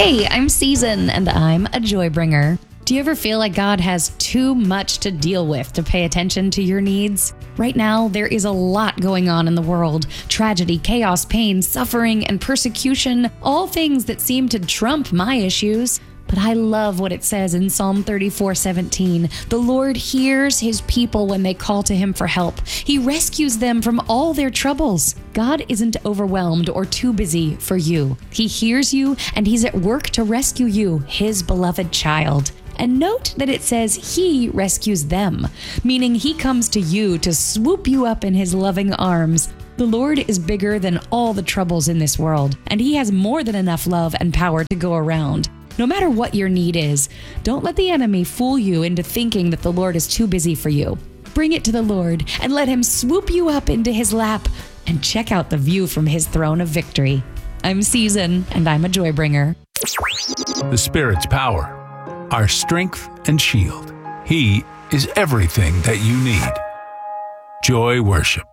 Hey, I'm Season, and I'm a joy bringer. Do you ever feel like God has too much to deal with to pay attention to your needs? Right now, there is a lot going on in the world. Tragedy, chaos, pain, suffering, and persecution, all things that seem to trump my issues. But I love what it says in Psalm 34:17. The Lord hears his people when they call to him for help. He rescues them from all their troubles. God isn't overwhelmed or too busy for you. He hears you, and he's at work to rescue you, his beloved child. And note that it says he rescues them, meaning he comes to you to swoop you up in his loving arms. The Lord is bigger than all the troubles in this world, and he has more than enough love and power to go around. No matter what your need is, don't let the enemy fool you into thinking that the Lord is too busy for you. Bring it to the Lord and let him swoop you up into his lap and check out the view from his throne of victory. I'm Season, and I'm a joy bringer. The Spirit's power, our strength and shield. He is everything that you need. Joy Worship.